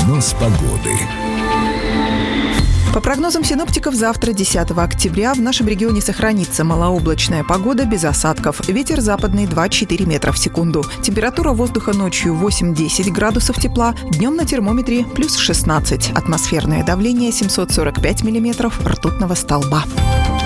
Прогноз погоды. По прогнозам синоптиков, завтра, 10 октября, в нашем регионе сохранится малооблачная погода без осадков. Ветер западный 2-4 метра в секунду. Температура воздуха ночью 8-10 градусов тепла, днем на термометре плюс 16. Атмосферное давление 745 миллиметров ртутного столба.